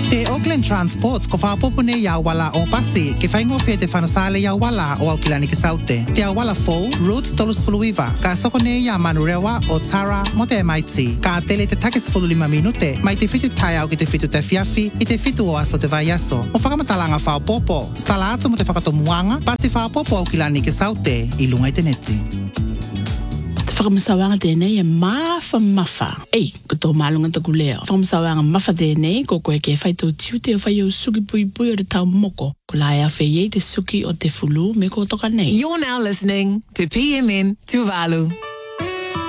Te Auckland Transport ko whapopune ia wala o pasi ke whaingofia te whanasale ia wala o Aukilani ki saute. Te wala fo, Route Tolus Fuluiva, ka sokone ia manurewa o Tara mo te MIT. Ka tele te takis 45 minute, mai te fitu tai au ki te fitu te fiafi, i te fitu o aso te vai aso. O whakamatalanga whaopopo, stala atu mo te whakatomuanga, pasi whaopopo Aukilani ki saute, I lunga I te neti. Whakamasawanga tēnei e mafa. Ei, ko tō mālunga taku leo. Whakamasawanga mafa tēnei, ko koe ke whaitou tiu te o whai au suki pui o te tau moko. Ko lai a whai te suki o te fulu me ko toka nei. You're now listening to PMN Tuvalu.